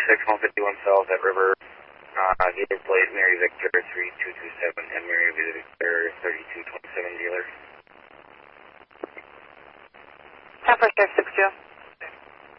151 South at River. Dealer plate Mary Victor 3227 and Mary Victor 3227 dealer. 10 for 662.